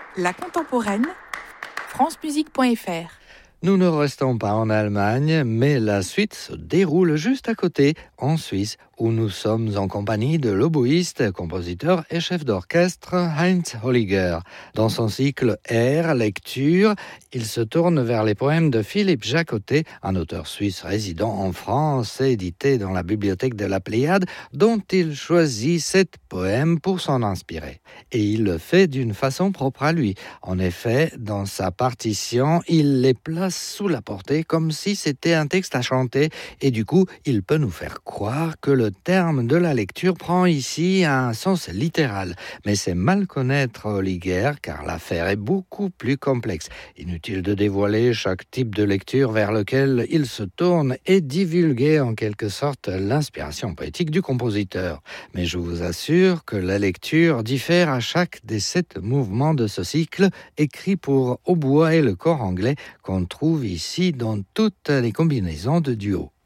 La contemporaine, francemusique.fr. Nous ne restons pas en Allemagne, mais la suite se déroule juste à côté, en Suisse, où nous sommes en compagnie de l'oboïste, compositeur et chef d'orchestre Heinz Holliger. Dans son cycle Air, lecture, il se tourne vers les poèmes de Philippe Jacotet, un auteur suisse résident en France, édité dans la bibliothèque de la Pléiade, dont il choisit 7 poèmes pour s'en inspirer. Et il le fait d'une façon propre à lui. En effet, dans sa partition, il les place sous la portée comme si c'était un texte à chanter, et du coup, il peut nous faire croire que le terme de la lecture prend ici un sens littéral. Mais c'est mal connaître Holliger, car l'affaire est beaucoup plus complexe. Inutile de dévoiler chaque type de lecture vers lequel il se tourne et divulguer en quelque sorte l'inspiration poétique du compositeur. Mais je vous assure que la lecture diffère à chaque des 7 mouvements de ce cycle, écrit pour hautbois et le cor anglais, qu'on trouve ici dans toutes les combinaisons de duo.